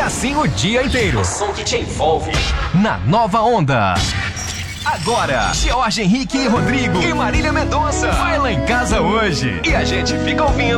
assim o dia inteiro. O som que te envolve. Na Nova Onda. Agora, Jorge Henrique e Rodrigo e Marília Mendonça. Vai lá em casa hoje. E a gente fica ouvindo